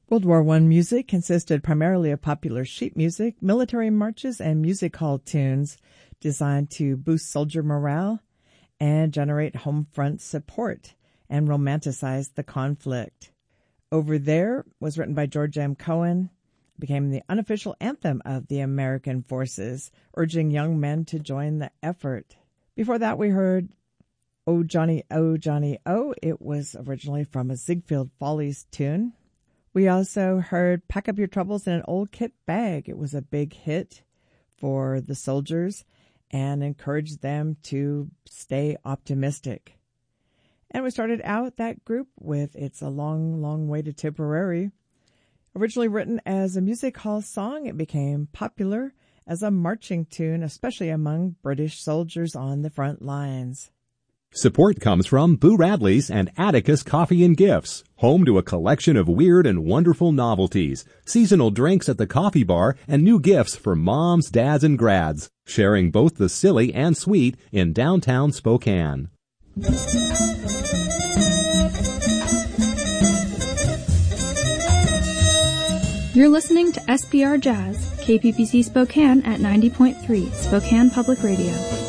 World War I music consisted primarily of popular sheet music, military marches, and music hall tunes designed to boost soldier morale and generate home front support and romanticize the conflict. Over There was written by George M. Cohan, became the unofficial anthem of the American forces, urging young men to join the effort. Before that, we heard Oh Johnny, Oh Johnny, Oh. It was originally from a Ziegfeld Follies tune. We also heard Pack Up Your Troubles in an Old Kit Bag. It was a big hit for the soldiers and encouraged them to stay optimistic. And we started out that group with It's a Long, Long Way to Tipperary. Originally written as a music hall song, it became popular as a marching tune, especially among British soldiers on the front lines. Support comes from Boo Radley's and Atticus Coffee and Gifts, home to a collection of weird and wonderful novelties, seasonal drinks at the coffee bar, and new gifts for moms, dads, and grads, sharing both the silly and sweet in downtown Spokane. You're listening to SPR Jazz, KPPC Spokane at 90.3, Spokane Public Radio.